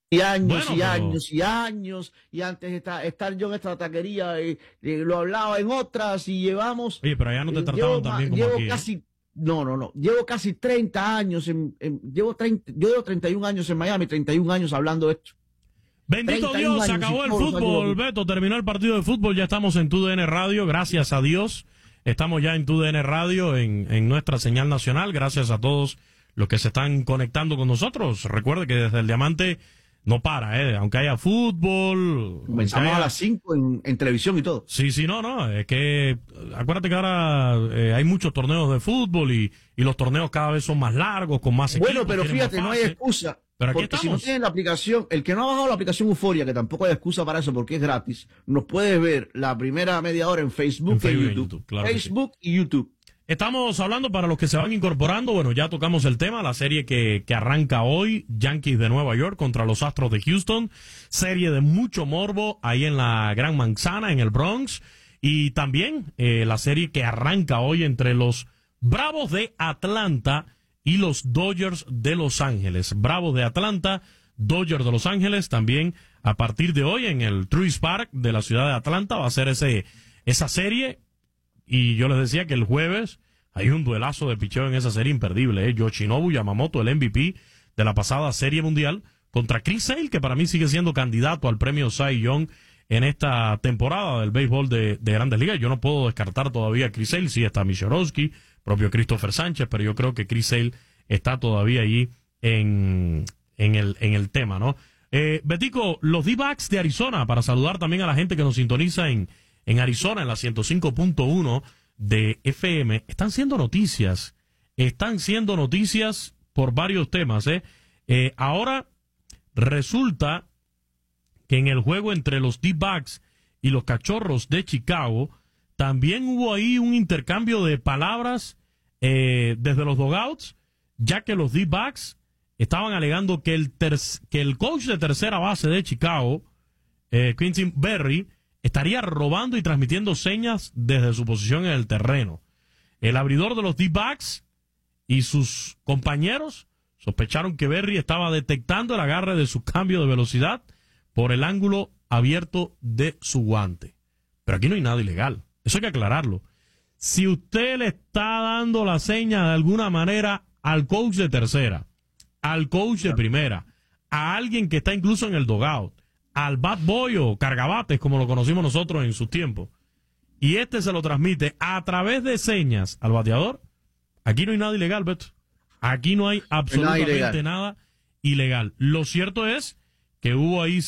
Y años Bueno, y pero años y años, y antes de estar yo en esta taquería, lo hablaba en otras, y llevamos, oye, pero allá no te trataban tan bien como llevo aquí, ¿eh? casi, no, llevo casi 30 años, yo llevo 31 años en Miami, 31 años hablando de esto. Bendito 31 Dios, se años y acabó el todos los años fútbol, lo mismo. Beto, terminó el partido de fútbol, ya estamos en TUDN Radio, gracias a Dios, estamos ya en TUDN Radio, en nuestra señal nacional, gracias a todos los que se están conectando con nosotros. Recuerde que desde el Diamante no para, aunque haya fútbol, aunque Comenzamos a haya... las 5 en televisión y todo. Sí, no, es que acuérdate que ahora hay muchos torneos de fútbol y los torneos cada vez son más largos, con más equipos. Bueno, pero tienen fíjate, más no hay fases. excusa. Pero aquí Porque si no estamos. tienes la aplicación, el que no ha bajado la aplicación Euforia, que tampoco hay excusa para eso porque es gratis, nos puedes ver la primera media hora en Facebook, En Facebook y y en YouTube. YouTube, claro que Facebook y YouTube. Estamos hablando para los que se van incorporando, bueno, ya tocamos el tema, la serie que arranca hoy, Yankees de Nueva York contra los Astros de Houston, serie de mucho morbo ahí en la Gran Manzana, en el Bronx, y también la serie que arranca hoy entre los Bravos de Atlanta y los Dodgers de Los Ángeles. Bravos de Atlanta, Dodgers de Los Ángeles, también a partir de hoy en el Truist Park de la ciudad de Atlanta va a ser esa serie. Y yo les decía que el jueves hay un duelazo de picheo en esa serie imperdible, Yoshinobu Yamamoto, el MVP de la pasada Serie Mundial, contra Chris Sale, que para mí sigue siendo candidato al premio Cy Young en esta temporada del béisbol de Grandes Ligas. Yo no puedo descartar todavía a Chris Sale, sí está Mishorowski, propio Christopher Sánchez, pero yo creo que Chris Sale está todavía allí en el tema, ¿no? Betico, los D-backs de Arizona, para saludar también a la gente que nos sintoniza en Arizona, en la 105.1 de FM, están siendo noticias por varios temas, ahora resulta que en el juego entre los D-backs y los Cachorros de Chicago, también hubo ahí un intercambio de palabras desde los dugouts, ya que los D-backs estaban alegando que el coach de tercera base de Chicago, Quincy Berry, estaría robando y transmitiendo señas desde su posición en el terreno. El abridor de los D-backs y sus compañeros sospecharon que Berry estaba detectando el agarre de su cambio de velocidad por el ángulo abierto de su guante. Pero aquí no hay nada ilegal. Eso hay que aclararlo. Si usted le está dando la seña de alguna manera al coach de tercera, al coach de primera, a alguien que está incluso en el dugout, al bat boy o cargabates, como lo conocimos nosotros en su tiempo, y se lo transmite a través de señas al bateador, aquí no hay nada ilegal, Beto. Aquí no hay absolutamente nada ilegal. Lo cierto es que hubo ahí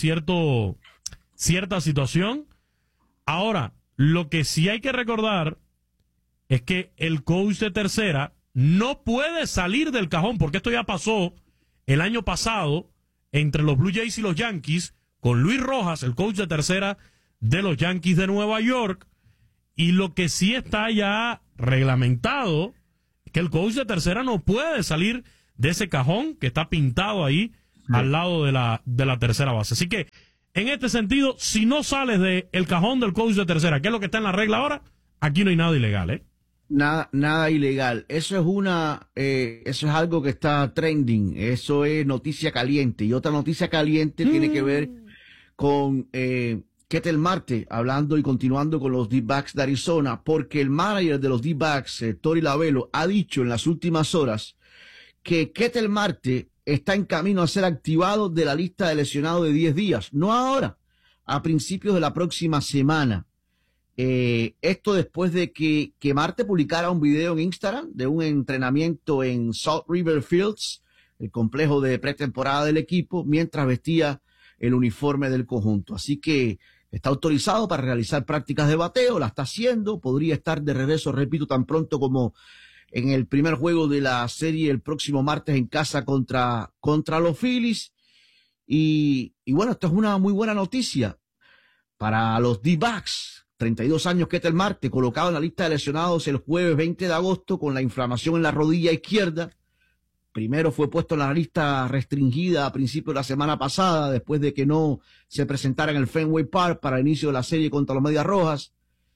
cierta situación. Ahora, lo que sí hay que recordar es que el coach de tercera no puede salir del cajón, porque esto ya pasó el año pasado entre los Blue Jays y los Yankees, con Luis Rojas, el coach de tercera de los Yankees de Nueva York, y lo que sí está ya reglamentado es que el coach de tercera no puede salir de ese cajón que está pintado ahí al lado de la tercera base. Así que, en este sentido, si no sales del cajón del coach de tercera, que es lo que está en la regla ahora, aquí no hay nada ilegal, Nada ilegal. Eso es algo que está trending. Eso es noticia caliente. Y otra noticia caliente tiene que ver con Ketel Marte, hablando y continuando con los D-backs de Arizona, porque el manager de los D-backs, Torey Lovullo, ha dicho en las últimas horas que Ketel Marte está en camino a ser activado de la lista de lesionados de 10 días. No ahora, a principios de la próxima semana. Esto después de que Marte publicara un video en Instagram de un entrenamiento en Salt River Fields, el complejo de pretemporada del equipo, mientras vestía el uniforme del conjunto. Así que está autorizado para realizar prácticas de bateo, la está haciendo, podría estar de regreso, repito, tan pronto como en el primer juego de la serie el próximo martes en casa contra los Phillies. Y bueno, esto es una muy buena noticia para los D-backs. 32 años Ketel Marte, colocado en la lista de lesionados el jueves 20 de agosto con la inflamación en la rodilla izquierda. Primero fue puesto en la lista restringida a principios de la semana pasada, después de que no se presentara en el Fenway Park para el inicio de la serie contra los Medias Rojas.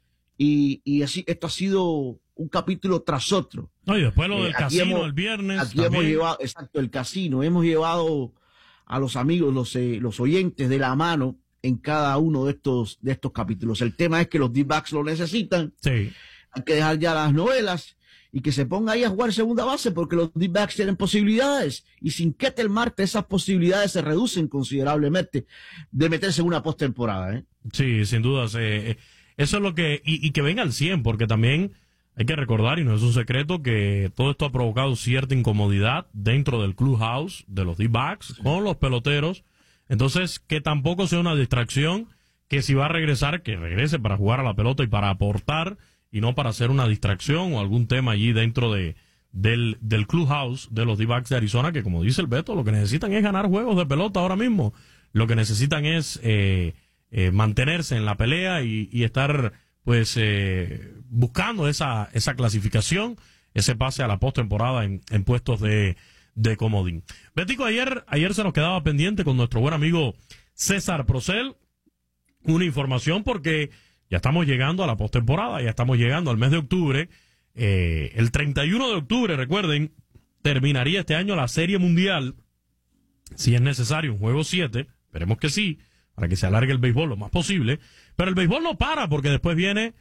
Y así, esto ha sido un capítulo tras otro. No, y después lo del casino el viernes. Aquí hemos llevado, exacto, el casino. Hemos llevado a los amigos, los oyentes de la mano en cada uno de estos capítulos. El tema es que los D-backs lo necesitan. Sí. Hay que dejar ya las novelas y que se ponga ahí a jugar segunda base porque los D-backs tienen posibilidades. Y sin Ketel Marte esas posibilidades se reducen considerablemente de meterse en una postemporada. Sí, sin dudas. Eso es lo que... Y que venga al 100, porque también hay que recordar, y no es un secreto, que todo esto ha provocado cierta incomodidad dentro del clubhouse de los D-backs con los peloteros. Entonces, que tampoco sea una distracción, que si va a regresar, que regrese para jugar a la pelota y para aportar, y no para hacer una distracción o algún tema allí dentro del clubhouse de los D-backs de Arizona, que como dice el Beto, lo que necesitan es ganar juegos de pelota ahora mismo. Lo que necesitan es mantenerse en la pelea y estar pues buscando esa clasificación, ese pase a la postemporada en puestos de comodín. Betico, ayer se nos quedaba pendiente con nuestro buen amigo César Procel una información, porque ya estamos llegando a la postemporada, ya estamos llegando al mes de octubre. El 31 de octubre, recuerden, terminaría este año la Serie Mundial, si es necesario, un juego 7, esperemos que sí, para que se alargue el béisbol lo más posible, pero el béisbol no para, porque después viene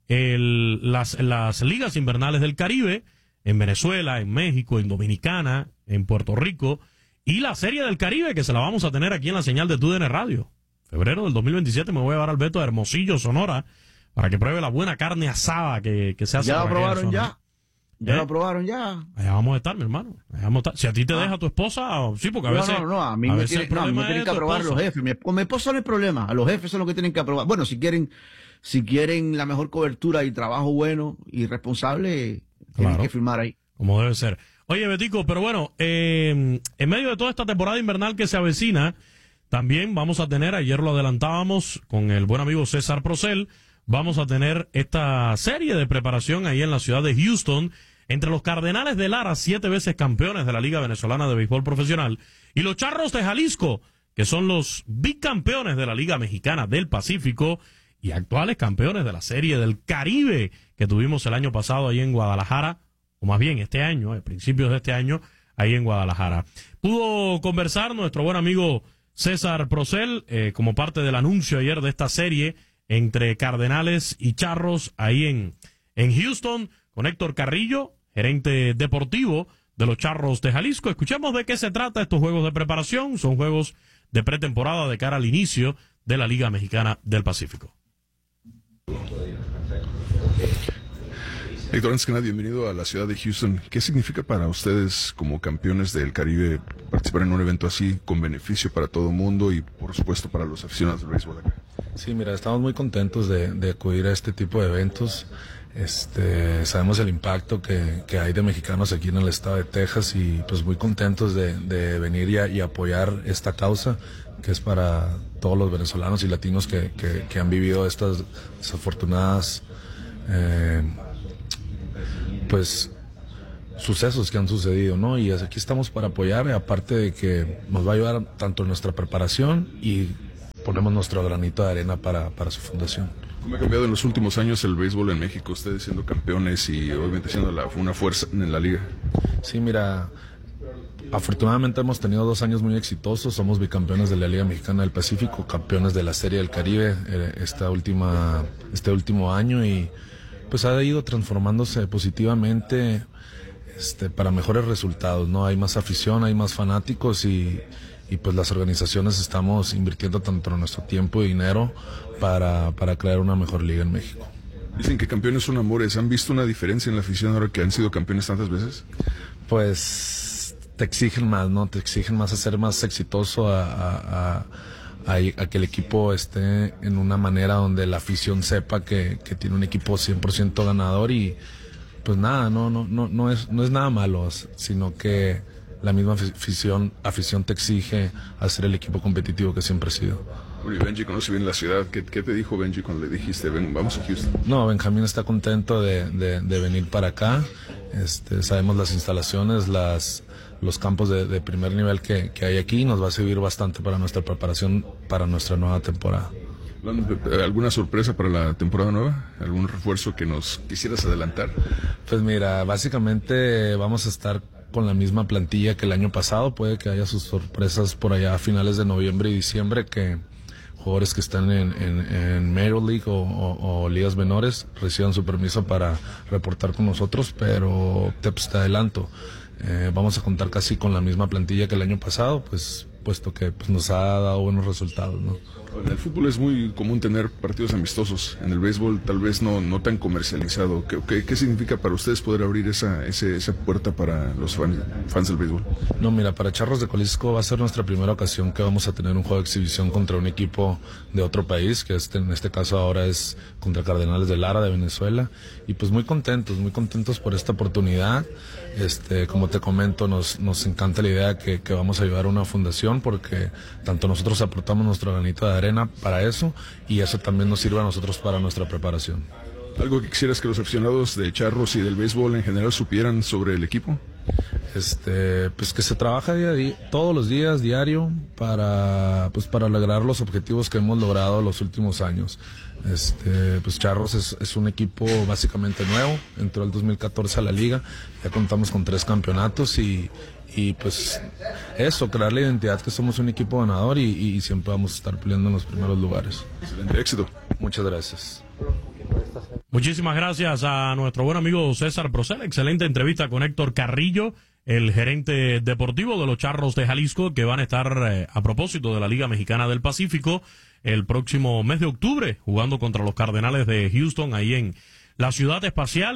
las ligas invernales del Caribe, en Venezuela, en México, en Dominicana, en Puerto Rico, y la Serie del Caribe, que se la vamos a tener aquí en la señal de TUDN Radio. Febrero del 2027 me voy a llevar al Beto a Hermosillo, Sonora, para que pruebe la buena carne asada que se hace. ¿Ya la probaron ya? ¿Ya la probaron ya? Allá vamos a estar, mi hermano. Allá vamos a estar. Si a ti te deja tu esposa, sí, porque a veces... No, a mí me tienen que aprobar los jefes. Con mi esposa no hay problema. A los jefes son los que tienen que aprobar. Bueno, si quieren la mejor cobertura y trabajo bueno y responsable, tienen que firmar ahí. Como debe ser. Oye, Betico, pero bueno, en medio de toda esta temporada invernal que se avecina, también vamos a tener, ayer lo adelantábamos con el buen amigo César Procel, vamos a tener esta serie de preparación ahí en la ciudad de Houston, entre los Cardenales de Lara, 7 veces campeones de la Liga Venezolana de Béisbol Profesional, y los Charros de Jalisco, que son los bicampeones de la Liga Mexicana del Pacífico y actuales campeones de la Serie del Caribe que tuvimos el año pasado ahí en Guadalajara, o más bien este año, a principios de este año, ahí en Guadalajara. Pudo conversar nuestro buen amigo César Procel como parte del anuncio ayer de esta serie entre Cardenales y Charros ahí en Houston, con Héctor Carrillo, gerente deportivo de los Charros de Jalisco. Escuchemos de qué se trata estos juegos de preparación. Son juegos de pretemporada de cara al inicio de la Liga Mexicana del Pacífico. Héctor, antes que nada, bienvenido a la ciudad de Houston. ¿Qué significa para ustedes como campeones del Caribe participar en un evento así con beneficio para todo el mundo y por supuesto para los aficionados del béisbol acá? Sí, mira, estamos muy contentos de acudir a este tipo de eventos. Sabemos el impacto que hay de mexicanos aquí en el estado de Texas y pues muy contentos de venir y apoyar esta causa que es para todos los venezolanos y latinos que han vivido estas desafortunadas pues sucesos que han sucedido, ¿no? Y aquí estamos para apoyar, aparte de que nos va a ayudar tanto en nuestra preparación y ponemos nuestro granito de arena para su fundación. ¿Cómo ha cambiado en los últimos años el béisbol en México? Ustedes siendo campeones y obviamente siendo una fuerza en la liga. Sí, mira, afortunadamente hemos tenido 2 años muy exitosos. Somos bicampeones de la Liga Mexicana del Pacífico, campeones de la Serie del Caribe este último año, y pues ha ido transformándose positivamente para mejores resultados, ¿no? Hay más afición, hay más fanáticos y pues las organizaciones estamos invirtiendo tanto nuestro tiempo y dinero para crear una mejor liga en México. Dicen que campeones son amores. ¿Han visto una diferencia en la afición ahora que han sido campeones tantas veces? Pues te exigen más, ¿no? Te exigen más a ser más exitoso, a que el equipo esté en una manera donde la afición sepa que tiene un equipo 100% ganador, y pues nada, no es nada malo, sino que la misma afición te exige hacer el equipo competitivo que siempre ha sido. Bueno, y Benji conoce bien la ciudad. ¿Qué te dijo Benji cuando le dijiste, ven, vamos a Houston? No, Benjamín está contento de venir para acá. Sabemos las instalaciones, los campos de primer nivel que hay aquí, nos va a servir bastante para nuestra preparación para nuestra nueva temporada. ¿Alguna sorpresa para la temporada nueva? ¿Algún refuerzo que nos quisieras adelantar? Pues mira, básicamente vamos a estar con la misma plantilla que el año pasado. Puede que haya sus sorpresas por allá a finales de noviembre y diciembre, que jugadores que están en Major League o ligas menores reciban su permiso para reportar con nosotros, pero te adelanto, vamos a contar casi con la misma plantilla que el año pasado, pues puesto que pues, nos ha dado buenos resultados, ¿no? En el fútbol es muy común tener partidos amistosos. En el béisbol tal vez no tan comercializado. ¿Qué significa para ustedes poder abrir esa puerta para los fans del béisbol? No, mira, para Charros de Jalisco va a ser nuestra primera ocasión que vamos a tener un juego de exhibición contra un equipo de otro país, que en este caso ahora es contra Cardenales de Lara de Venezuela. Y pues muy contentos por esta oportunidad. Como te comento, nos encanta la idea que vamos a ayudar a una fundación, porque tanto nosotros aportamos nuestro granito de arena para eso, y eso también nos sirve a nosotros para nuestra preparación. ¿Algo que quisieras que los aficionados de Charros y del béisbol en general supieran sobre el equipo? Pues que se trabaja día a día, todos los días, diario, para lograr los objetivos que hemos logrado los últimos años. Pues Charros es un equipo básicamente nuevo, entró el 2014 a la liga, ya contamos con 3 campeonatos y pues eso, crear la identidad que somos un equipo ganador y siempre vamos a estar peleando en los primeros lugares. Excelente, éxito. Muchas gracias. Muchísimas gracias a nuestro buen amigo César Procel. Excelente entrevista con Héctor Carrillo, el gerente deportivo de los Charros de Jalisco, que van a estar a propósito de la Liga Mexicana del Pacífico el próximo mes de octubre, jugando contra los Cardenales de Houston, ahí en la Ciudad Espacial.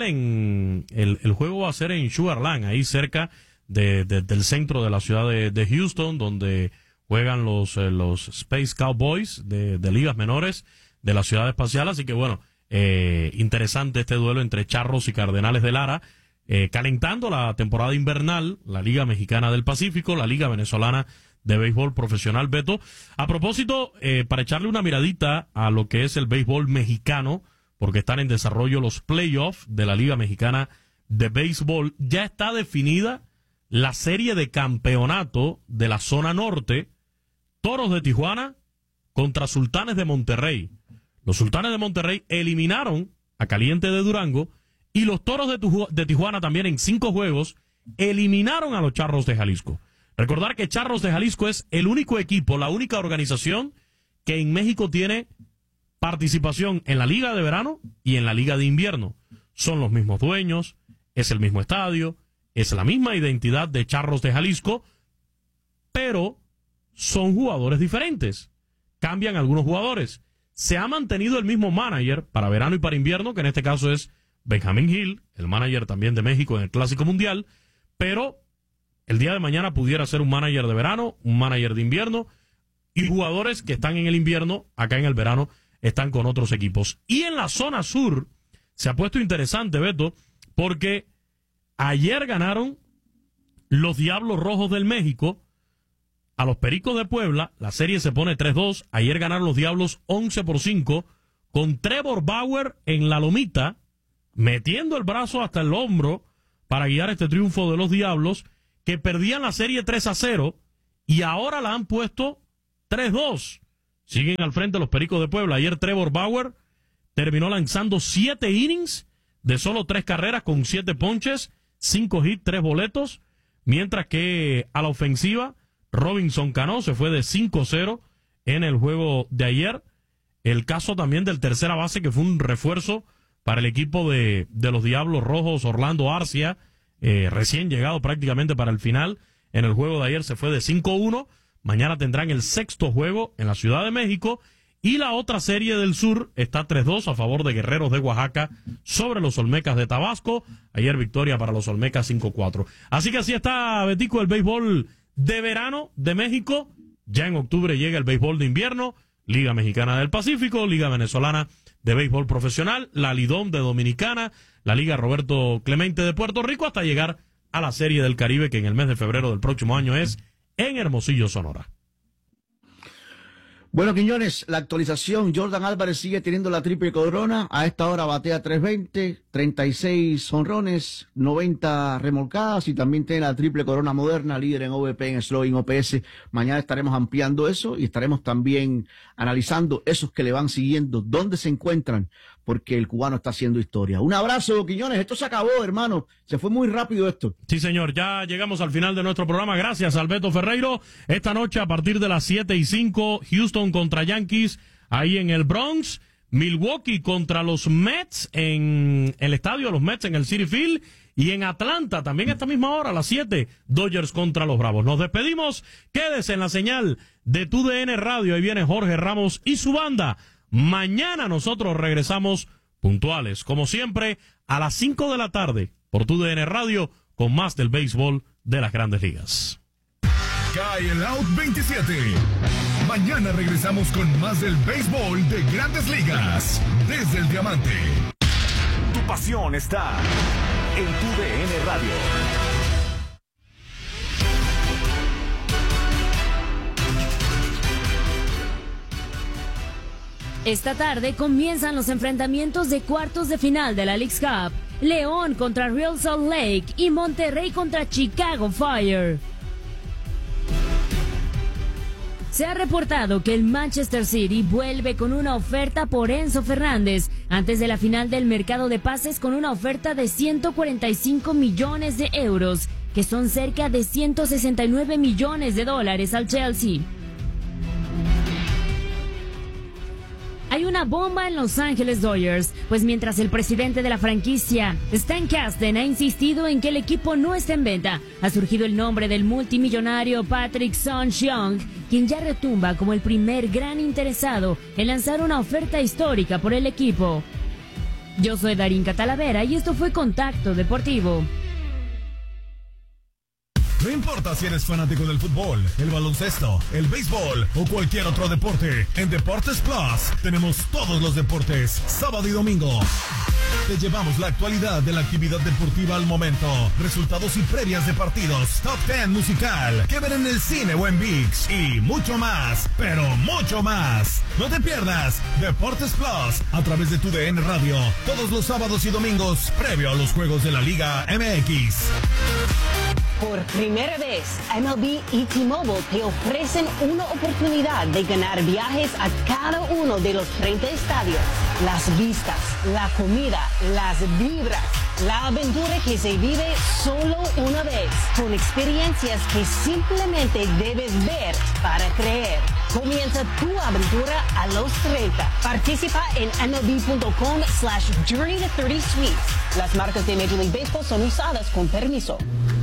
El juego va a ser en Sugar Land, ahí cerca del centro de la ciudad de Houston, donde juegan los Space Cowboys de ligas menores de la Ciudad Espacial. Así que bueno, interesante este duelo entre Charros y Cardenales de Lara, calentando la temporada invernal, la Liga Mexicana del Pacífico, la Liga Venezolana de Béisbol Profesional. Beto, a propósito, para echarle una miradita a lo que es el béisbol mexicano, porque están en desarrollo los playoffs de la Liga Mexicana de Béisbol, ya está definida la serie de campeonato de la zona norte: Toros de Tijuana contra Sultanes de Monterrey. Los Sultanes de Monterrey eliminaron a Caliente de Durango, y los Toros de Tijuana también en 5 juegos eliminaron a los Charros de Jalisco. Recordar que Charros de Jalisco es el único equipo, la única organización que en México tiene participación en la Liga de Verano y en la Liga de Invierno. Son los mismos dueños, es el mismo estadio, es la misma identidad de Charros de Jalisco, pero son jugadores diferentes. Cambian algunos jugadores. Se ha mantenido el mismo manager para verano y para invierno, que en este caso es Benjamín Gil, el manager también de México en el Clásico Mundial, pero el día de mañana pudiera ser un manager de verano, un manager de invierno, y jugadores que están en el invierno, acá en el verano, están con otros equipos. Y en la zona sur se ha puesto interesante, Beto, porque ayer ganaron los Diablos Rojos del México a los Pericos de Puebla. La serie se pone 3-2. Ayer ganaron los Diablos 11-5 con Trevor Bauer en la lomita, metiendo el brazo hasta el hombro para guiar este triunfo de los Diablos, que perdían la serie 3-0 y ahora la han puesto 3-2. Siguen al frente los Pericos de Puebla. Ayer Trevor Bauer terminó lanzando 7 innings de solo 3 carreras con 7 ponches, 5 hits, 3 boletos, mientras que a la ofensiva Robinson Cano se fue de 5-0 en el juego de ayer. El caso también del tercera base, que fue un refuerzo para el equipo de los Diablos Rojos, Orlando Arcia, recién llegado prácticamente para el final. En el juego de ayer se fue de 5-1. Mañana tendrán el 6º juego en la Ciudad de México. Y la otra serie del sur está 3-2 a favor de Guerreros de Oaxaca sobre los Olmecas de Tabasco. Ayer victoria para los Olmecas 5-4. Así que así está, Betico, el béisbol de verano de México. Ya en octubre llega el béisbol de invierno, Liga Mexicana del Pacífico, Liga Venezolana de Béisbol Profesional, la Lidom de Dominicana, la Liga Roberto Clemente de Puerto Rico, hasta llegar a la Serie del Caribe, que en el mes de febrero del próximo año es en Hermosillo, Sonora. Bueno, Quiñones, la actualización, Jordan Álvarez sigue teniendo la triple corona, a esta hora batea 320, 36 jonrones, 90 remolcadas y también tiene la triple corona moderna, líder en OVP, en Slugging, OPS. Mañana estaremos ampliando eso y estaremos también analizando esos que le van siguiendo, dónde se encuentran, porque el cubano está haciendo historia. Un abrazo, Quiñones, esto se acabó, hermano, se fue muy rápido esto. Sí, señor, ya llegamos al final de nuestro programa. Gracias, Alberto Ferreiro. Esta noche, a partir de las 7:05, Houston contra Yankees, ahí en el Bronx. Milwaukee contra los Mets en el estadio de los Mets en el Citi Field. Y en Atlanta, también a esta misma hora, a las 7, Dodgers contra los Bravos. Nos despedimos. Quédese en la señal de TUDN Radio. Ahí viene Jorge Ramos y su banda. Mañana nosotros regresamos puntuales, como siempre, a las 5 de la tarde por TUDN Radio con más del béisbol de las Grandes Ligas. Cae el Out 27. Mañana regresamos con más del béisbol de Grandes Ligas desde el Diamante. Tu pasión está en TUDN Radio. Esta tarde comienzan los enfrentamientos de cuartos de final de la Leagues Cup. León contra Real Salt Lake y Monterrey contra Chicago Fire. Se ha reportado que el Manchester City vuelve con una oferta por Enzo Fernández antes de la final del mercado de pases con una oferta de 145 millones de euros, que son cerca de 169 millones de dólares al Chelsea. Hay una bomba en Los Ángeles Dodgers, pues mientras el presidente de la franquicia, Stan Kasten, ha insistido en que el equipo no está en venta, ha surgido el nombre del multimillonario Patrick Soon-Shiong, quien ya retumba como el primer gran interesado en lanzar una oferta histórica por el equipo. Yo soy Darinka Talavera y esto fue Contacto Deportivo. No importa si eres fanático del fútbol, el baloncesto, el béisbol o cualquier otro deporte, en Deportes Plus tenemos todos los deportes, sábado y domingo. Te llevamos la actualidad de la actividad deportiva al momento, resultados y previas de partidos, top 10 musical, que ver en el cine o en ViX y mucho más, pero mucho más. No te pierdas Deportes Plus a través de TUDN Radio, todos los sábados y domingos, previo a los juegos de la Liga MX. Por primera vez, MLB y T-Mobile te ofrecen una oportunidad de ganar viajes a cada uno de los 30 estadios. Las vistas, la comida, las vibras, la aventura que se vive solo una vez, con experiencias que simplemente debes ver para creer. Comienza tu aventura a los 30. Participa en MLB.com/Journey to 30 Suites. Las marcas de Major League Baseball son usadas con permiso.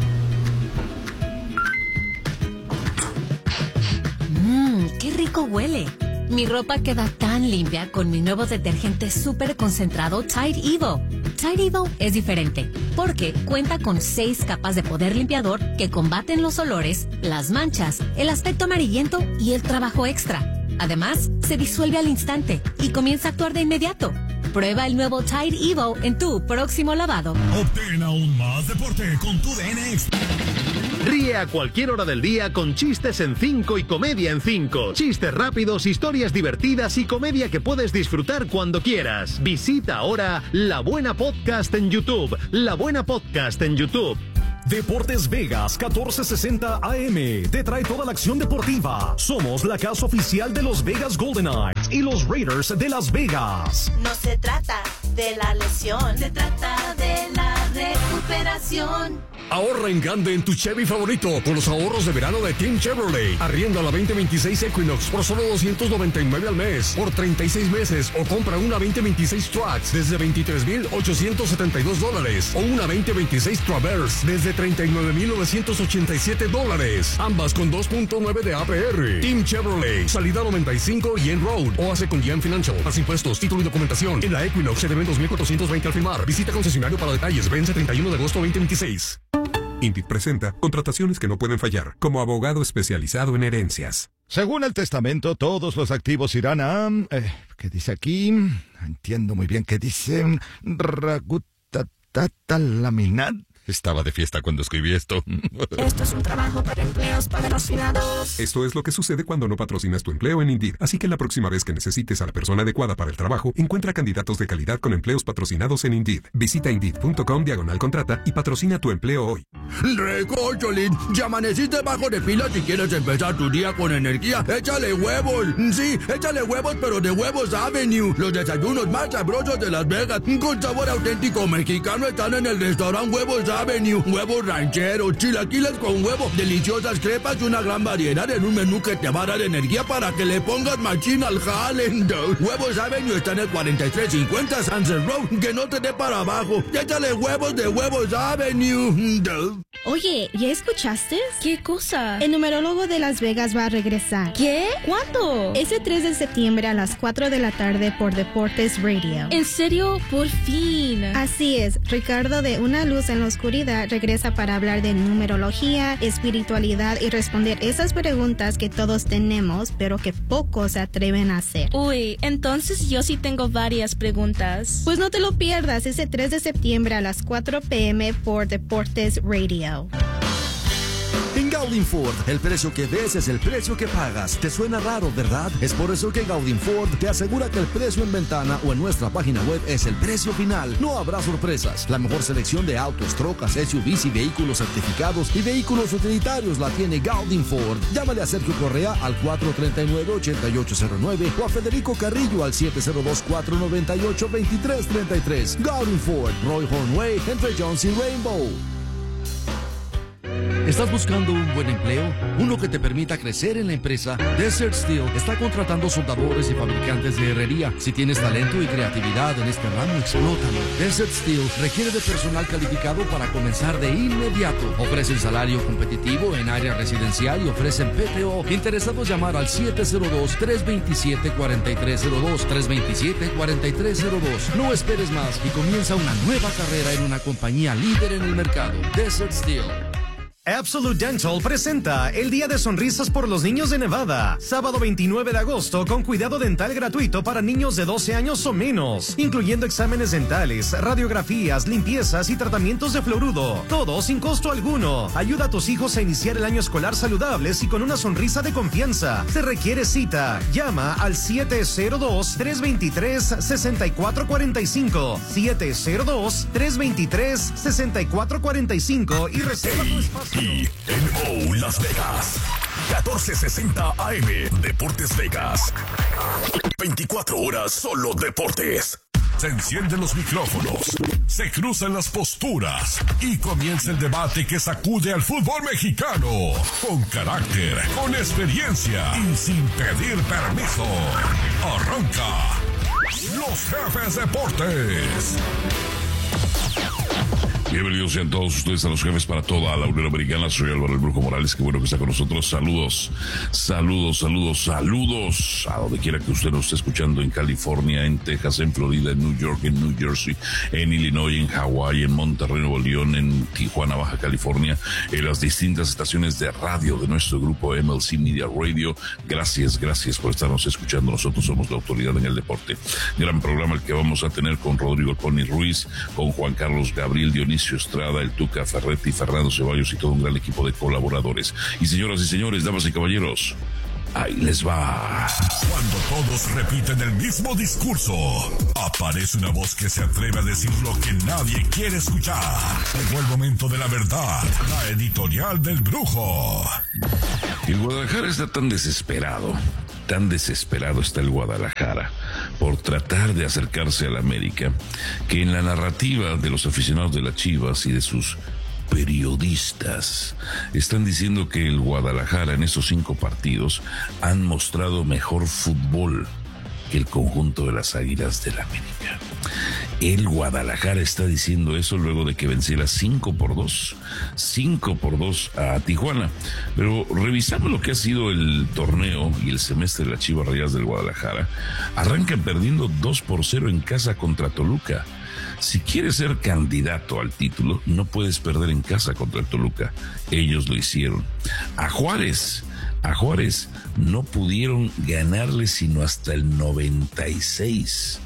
¡Qué rico huele! Mi ropa queda tan limpia con mi nuevo detergente súper concentrado Tide Evo. Tide Evo es diferente porque cuenta con 6 capas de poder limpiador que combaten los olores, las manchas, el aspecto amarillento y el trabajo extra. Además, se disuelve al instante y comienza a actuar de inmediato. Prueba el nuevo Tide Evo en tu próximo lavado. Obtén aún más deporte con TUDN Extra. Ríe a cualquier hora del día con chistes en 5 y comedia en 5. Chistes rápidos, historias divertidas y comedia que puedes disfrutar cuando quieras. Visita ahora La Buena Podcast en YouTube. La Buena Podcast en YouTube. Deportes Vegas 1460 AM te trae toda la acción deportiva. Somos la casa oficial de los Vegas Golden Knights y los Raiders de Las Vegas. No se trata de la lesión, se trata de la recuperación. Ahorra en grande en tu Chevy favorito con los ahorros de verano de Team Chevrolet. Arrienda la 2026 Equinox por solo $299 al mes por 36 meses o compra una 2026 Trax desde $23,872 o una 2026 Traverse desde $39,987. Ambas con 2.9 de APR. Team Chevrolet, salida 95 y en Road o hace con GM Financial. Más impuestos, título y documentación. En la Equinox se deben $2,420 al firmar. Visita concesionario para detalles. Vence 31 de agosto 2026. Indeed presenta contrataciones que no pueden fallar, como abogado especializado en herencias. Según el testamento, todos los activos irán a... ¿qué dice aquí? No entiendo muy bien qué dice. Ragutatata laminat. Estaba de fiesta cuando escribí esto. Esto es un trabajo para empleos patrocinados. Esto es lo que sucede cuando no patrocinas tu empleo en Indeed. Así que la próxima vez que necesites a la persona adecuada para el trabajo, encuentra candidatos de calidad con empleos patrocinados en Indeed. Visita Indeed.com/contrata y patrocina tu empleo hoy. Recocholín, ya amaneciste bajo de pila si quieres empezar tu día con energía. ¡Échale huevos! Sí, échale huevos, pero de Huevos Avenue. Los desayunos más sabrosos de Las Vegas, con sabor auténtico mexicano, están en el restaurante Huevos Avenue. Huevos rancheros, chilaquiles con huevo, deliciosas crepas y una gran variedad en un menú que te va a dar energía para que le pongas machín al jale. Huevos Avenue está en el 4350 Sunset Road, que no te dé para abajo. Échale huevos de Huevos Avenue. Oye, ¿ya escuchaste? ¿Qué cosa? El numerólogo de Las Vegas va a regresar. ¿Qué? ¿Cuándo? Ese 3 de septiembre a las 4 de la tarde por Deportes Radio. ¿En serio? Por fin. Así es. Ricardo de Una Luz en la Oscuridad regresa para hablar de numerología, espiritualidad y responder esas preguntas que todos tenemos, pero que pocos se atreven a hacer. Uy, entonces yo sí tengo varias preguntas. Pues no te lo pierdas ese 3 de septiembre a las 4 p.m. por Deportes Radio. En Gaudin Ford, el precio que ves es el precio que pagas. ¿Te suena raro, verdad? Es por eso que Gaudin Ford te asegura que el precio en ventana o en nuestra página web es el precio final. No habrá sorpresas. La mejor selección de autos, trocas, SUVs y vehículos certificados y vehículos utilitarios la tiene Gaudin Ford. Llámale a Sergio Correa al 439-8809 o a Federico Carrillo al 702-498-2333. Gaudin Ford, Roy Hornway, entre Jones y Rainbow. ¿Estás buscando un buen empleo? Uno que te permita crecer en la empresa. Desert Steel está contratando soldadores y fabricantes de herrería. Si tienes talento y creatividad en este ramo, explótalo. Desert Steel requiere de personal calificado para comenzar de inmediato. Ofrecen salario competitivo en área residencial y ofrecen PTO. Interesados, llamar al 702-327-4302. 327-4302. No esperes más y comienza una nueva carrera en una compañía líder en el mercado. Desert Steel. Absolute Dental presenta el Día de Sonrisas por los Niños de Nevada. Sábado 29 de agosto con cuidado dental gratuito para niños de 12 años o menos, incluyendo exámenes dentales, radiografías, limpiezas y tratamientos de fluoruro. Todo sin costo alguno. Ayuda a tus hijos a iniciar el año escolar saludables y con una sonrisa de confianza. Se requiere cita. Llama al 702-323-6445. 702-323-6445 y reserva tu espacio. TNO Las Vegas, 1460 AM, Deportes Vegas. 24 horas solo deportes. Se encienden los micrófonos, se cruzan las posturas y comienza el debate que sacude al fútbol mexicano. Con carácter, con experiencia y sin pedir permiso. Arranca Los Jefes Deportes. Bienvenidos sean todos ustedes a Los Jefes para toda la Unión Americana. Soy Álvaro el Brujo Morales, qué bueno que está con nosotros. Saludos a donde quiera que usted nos esté escuchando, en California, en Texas, en Florida, en New York, en New Jersey, en Illinois, en Hawái, en Monterrey, Nuevo León, en Tijuana, Baja California, en las distintas estaciones de radio de nuestro grupo MLC Media Radio. Gracias por estarnos escuchando. Nosotros somos la autoridad en el deporte. Gran programa el que vamos a tener con Rodrigo Pony Ruiz, con Juan Carlos Gabriel, Dionisio Estrada, el Tuca Ferretti, Fernando Ceballos y todo un gran equipo de colaboradores. Y señoras y señores, damas y caballeros, ahí les va. Cuando todos repiten el mismo discurso, aparece una voz que se atreve a decir lo que nadie quiere escuchar. Llegó el momento de la verdad, la editorial del Brujo. El Guadalajara está tan desesperado está el Guadalajara por tratar de acercarse al América, que en la narrativa de los aficionados de las Chivas y de sus periodistas están diciendo que el Guadalajara en estos 5 partidos han mostrado mejor fútbol que el conjunto de las Águilas del América. El Guadalajara está diciendo eso luego de que venciera 5-2 a Tijuana. Pero revisando lo que ha sido el torneo y el semestre de las Chivas Rayadas del Guadalajara, arrancan perdiendo 2-0 en casa contra Toluca. Si quieres ser candidato al título, no puedes perder en casa contra el Toluca. Ellos lo hicieron. A Juárez no pudieron ganarle sino hasta el 96.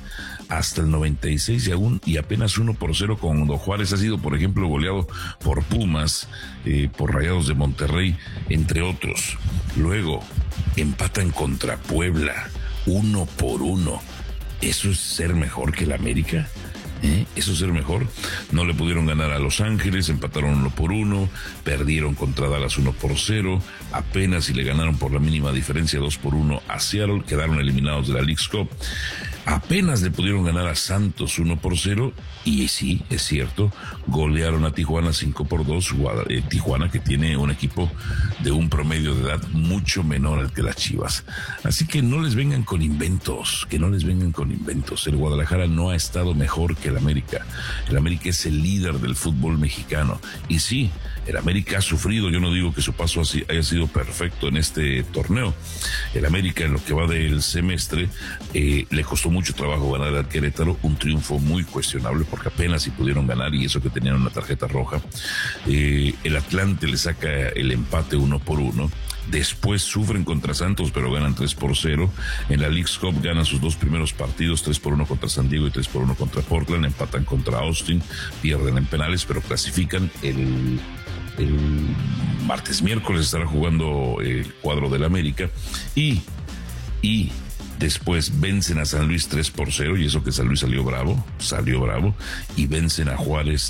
hasta el 96 y apenas 1-0 cuando Juárez ha sido, por ejemplo, goleado por Pumas, por Rayados de Monterrey, entre otros. Luego empatan contra Puebla 1-1. ¿Eso es ser mejor que el América? Eso es ser mejor. No le pudieron ganar a Los Ángeles, empataron 1-1, perdieron contra Dallas 1-0, apenas si le ganaron por la mínima diferencia 2-1 a Seattle, quedaron eliminados de la Leagues Cup. Apenas le pudieron ganar a Santos 1-0 y sí, es cierto, golearon a Tijuana 5-2, Tijuana que tiene un equipo de un promedio de edad mucho menor al que las Chivas. Así que no les vengan con inventos, El Guadalajara no ha estado mejor que el América. El América es el líder del fútbol mexicano y sí, el América ha sufrido. Yo no digo que su paso haya sido perfecto en este torneo. El América, en lo que va del semestre, le costó mucho trabajo ganar al Querétaro, un triunfo muy cuestionable porque apenas si pudieron ganar, y eso que tenían una tarjeta roja. El Atlante le saca el empate 1-1. Después sufren contra Santos, pero ganan 3-0. En la Leagues Cup ganan sus dos primeros partidos, 3-1 contra San Diego y 3-1 contra Portland. Empatan contra Austin, pierden en penales, pero clasifican. El miércoles estará jugando el cuadro del América y después vencen a San Luis 3-0, y eso que San Luis salió bravo, y vencen a Juárez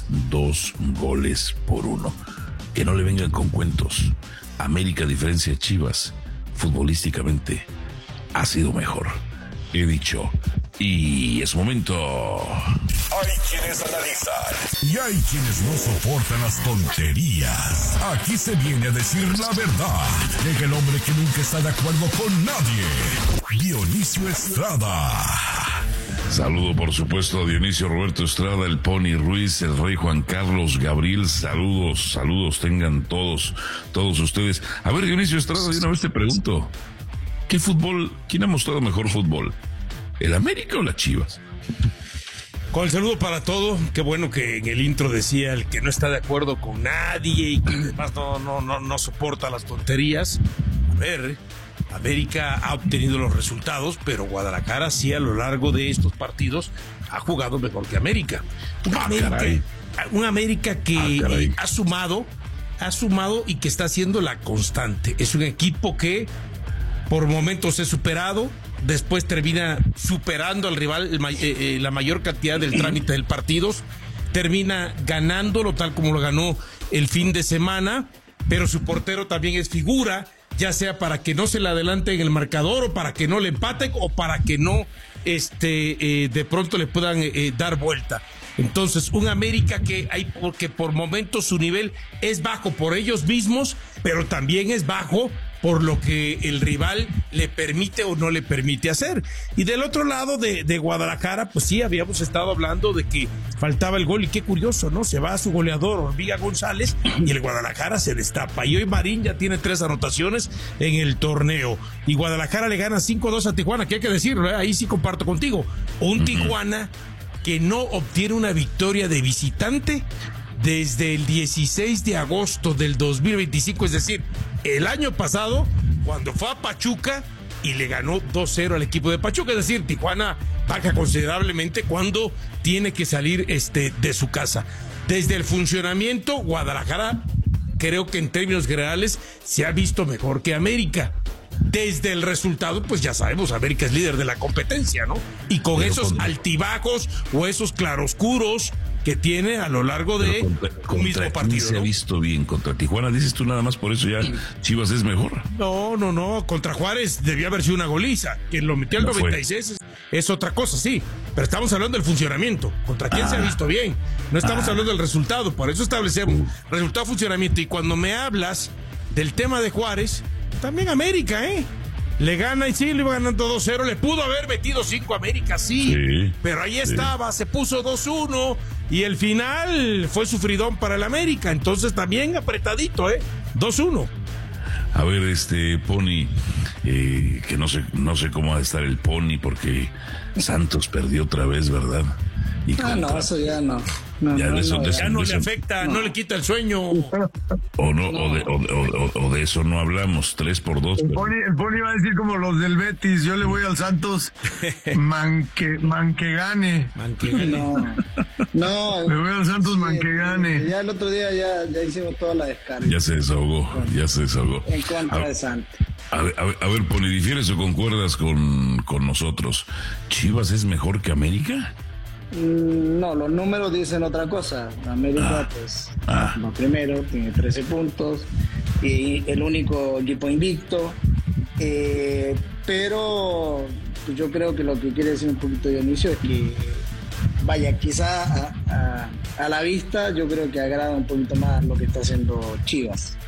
2-1. Que no le vengan con cuentos. América, a diferencia de Chivas, futbolísticamente ha sido mejor. He dicho, y es momento. Hay quienes analizan y hay quienes no soportan las tonterías. Aquí se viene a decir la verdad. Llega el hombre que nunca está de acuerdo con nadie, Dionisio Estrada. Saludo, por supuesto, a Dionisio Roberto Estrada, el Pony Ruiz, el Rey Juan Carlos Gabriel. Saludos tengan todos ustedes. A ver, Dionisio Estrada, de una vez te pregunto, ¿quién ha mostrado mejor fútbol? ¿El América o las Chivas? Con el saludo para todo. Qué bueno que en el intro decía el que no está de acuerdo con nadie y que además no soporta las tonterías. A ver, América ha obtenido los resultados, pero Guadalajara sí, a lo largo de estos partidos ha jugado mejor que América. Un América que ha sumado y que está haciendo la constante. Es un equipo que por momentos es superado, después termina superando al rival la mayor cantidad del trámite del partido, termina ganándolo tal como lo ganó el fin de semana, pero su portero también es figura, ya sea para que no se le adelante en el marcador, o para que no le empaten, o para que no de pronto le puedan dar vuelta. Entonces, un América porque por momentos su nivel es bajo por ellos mismos, pero también es bajo por lo que el rival le permite o no le permite hacer. Y del otro lado de Guadalajara, pues sí, habíamos estado hablando de que faltaba el gol, y qué curioso, ¿no? Se va a su goleador, Orviga González, y el Guadalajara se destapa. Y hoy Marín ya tiene 3 anotaciones en el torneo. Y Guadalajara le gana 5-2 a Tijuana, que hay que decirlo, ahí sí comparto contigo. Un Tijuana que no obtiene una victoria de visitante desde el 16 de agosto del 2025, es decir, el año pasado, cuando fue a Pachuca y le ganó 2-0 al equipo de Pachuca. Es decir, Tijuana baja considerablemente cuando tiene que salir de su casa. Desde el funcionamiento, Guadalajara, creo que en términos generales, se ha visto mejor que América. Desde el resultado, pues ya sabemos, América es líder de la competencia, ¿no? Y con esos altibajos o esos claroscuros que tiene a lo largo de un mismo partido. Se ha visto bien contra Tijuana, dices tú, nada más por eso ya Chivas es mejor. No, contra Juárez debió haber sido una goliza. Quien lo metió al 96 es otra cosa, sí, pero estamos hablando del funcionamiento. ¿Contra quién se ha visto bien? No estamos hablando del resultado, por eso establecemos resultado, funcionamiento. Y cuando me hablas del tema de Juárez, también América, le gana y sí, le iba ganando 2-0, le pudo haber metido 5 a América, sí, pero ahí estaba, se puso 2-1 y el final fue sufridón para el América, entonces también apretadito, 2-1. A ver, Pony, que no sé cómo va a estar el Pony porque Santos perdió otra vez, ¿verdad? Y no, eso ya no. Ya no le afecta, no le quita el sueño. O de eso no hablamos, 3-2. El Pony va a decir como los del Betis, yo le voy al Santos manquegane. No. Le voy al Santos manquegane. Ya el otro día ya hicimos toda la descarga. Ya se desahogó. En contra de Santos. A ver, Pony, ¿difieres o concuerdas con nosotros? ¿Chivas es mejor que América? No, los números dicen otra cosa. América, lo primero, tiene 13 puntos y el único equipo invicto. Pero yo creo que lo que quiere decir un poquito Dionisio es que, vaya, quizá a la vista yo creo que agrada un poquito más lo que está haciendo Chivas.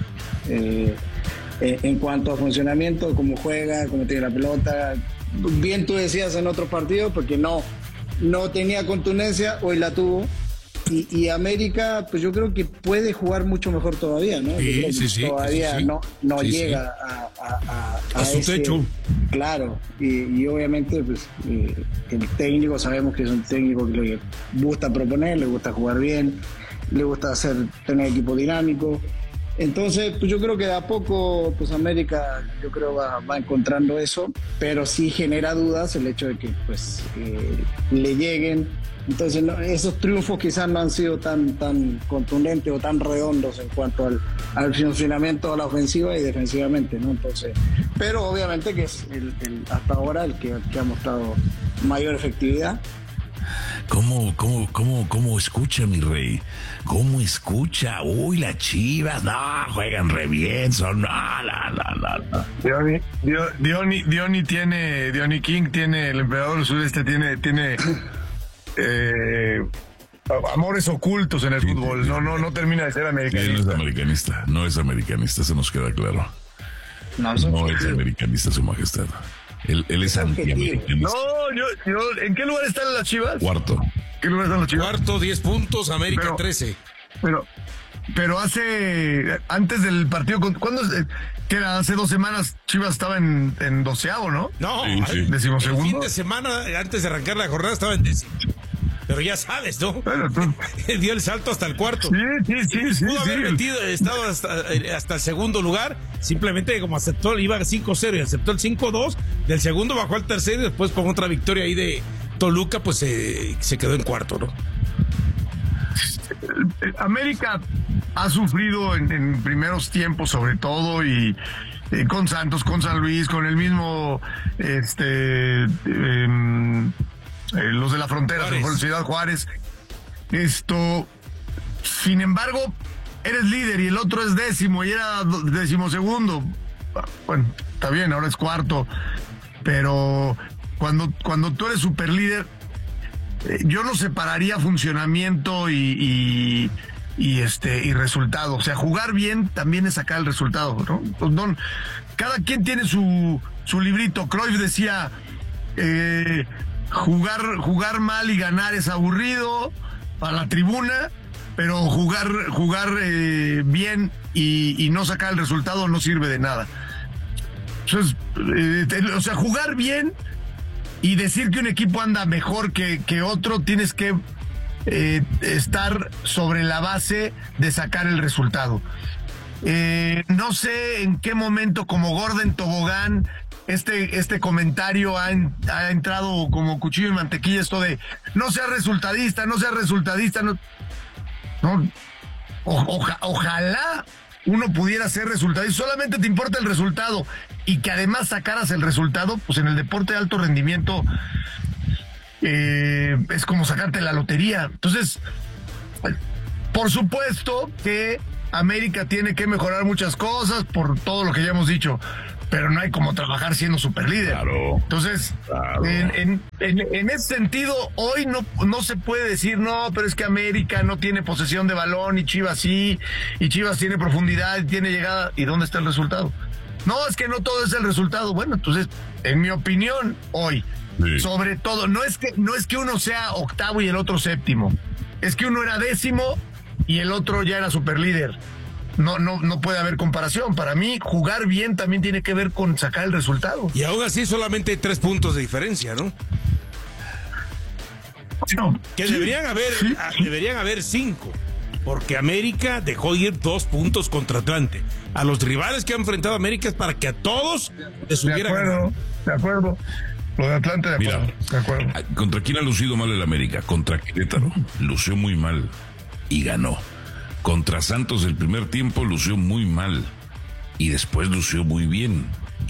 En cuanto a funcionamiento, cómo juega, cómo tiene la pelota. Bien tú decías en otros partidos, porque no tenía contundencia, hoy la tuvo. Y América, pues yo creo que puede jugar mucho mejor todavía, ¿no? Sí. Todavía no llega a su techo. Claro, y obviamente pues el técnico, sabemos que es un técnico que le gusta proponer, le gusta jugar bien, le gusta tener equipo dinámico. Entonces, pues yo creo que de a poco, pues América, yo creo va encontrando eso, pero sí genera dudas el hecho de que, pues, le lleguen. Entonces, esos triunfos quizás no han sido tan contundentes o tan redondos en cuanto al funcionamiento de la ofensiva y defensivamente, ¿no? Entonces, pero obviamente que es hasta ahora el que ha mostrado mayor efectividad. ¿Cómo escucha, mi rey? ¿Cómo escucha? Uy, las Chivas, no, juegan re bien, son, no. Diony King tiene, el emperador del sureste tiene amores ocultos en el fútbol, no termina de ser americanista. No es americanista, se nos queda claro. No es americanista, su majestad. Él es antiamericanista. No, ¿en qué lugar están las Chivas? Cuarto. ¿Qué lugar están las Chivas? Cuarto, 10 puntos, América 13. Pero antes del partido, ¿cuándo? Que era hace 2 semanas, Chivas estaba en 12avo, ¿no? No, sí. 12º. El fin de semana, antes de arrancar la jornada, estaba en 10º. Pero ya sabes, ¿no? Dio el salto hasta el cuarto. Sí. Pudo haber metido, estado hasta el segundo lugar. Simplemente como aceptó, iba 5-0 y aceptó el 5-2. Del segundo bajó al tercero y después con otra victoria ahí de Toluca, pues se quedó en cuarto, ¿no? América ha sufrido en primeros tiempos, sobre todo, y con Santos, con San Luis, con el mismo los de la frontera, Ciudad Juárez. Sin embargo, eres líder y el otro es 10º y era 12º. Bueno, está bien, ahora es cuarto, pero cuando tú eres super líder, yo no separaría funcionamiento y resultado. O sea, jugar bien también es sacar el resultado, ¿no? Pues cada quien tiene su librito. Cruyff decía, jugar mal y ganar es aburrido para la tribuna, pero jugar bien y no sacar el resultado no sirve de nada. Entonces, o sea, jugar bien y decir que un equipo anda mejor que otro, tienes que estar sobre la base de sacar el resultado. No sé en qué momento, como Gordon Tobogán, este comentario ha entrado como cuchillo en mantequilla, esto de no seas resultadista, no. Ojalá uno pudiera ser resultadista, solamente te importa el resultado y que además sacaras el resultado. Pues en el deporte de alto rendimiento es como sacarte la lotería. Entonces, por supuesto que América tiene que mejorar muchas cosas por todo lo que ya hemos dicho, pero no hay como trabajar siendo superlíder. Claro. Entonces, claro. En ese sentido, hoy no se puede decir, no, pero es que América no tiene posesión de balón y Chivas sí, y Chivas tiene profundidad y tiene llegada. ¿Y dónde está el resultado? No, es que no todo es el resultado. Bueno, entonces, en mi opinión, hoy, sobre todo, no es que uno sea octavo y el otro séptimo, es que uno era 10º y el otro ya era superlíder. No puede haber comparación. Para mí, jugar bien también tiene que ver con sacar el resultado. Y aún así solamente hay 3 puntos de diferencia, ¿no? que deberían haber 5. Porque América dejó ir 2 puntos contra Atlante. A los rivales que ha enfrentado América es para que a todos les hubiera ganado. De acuerdo. Lo de Atlante, de acuerdo. ¿Contra quién ha lucido mal el América? Contra Querétaro. Lució muy mal y ganó. Contra Santos el primer tiempo lució muy mal y después lució muy bien.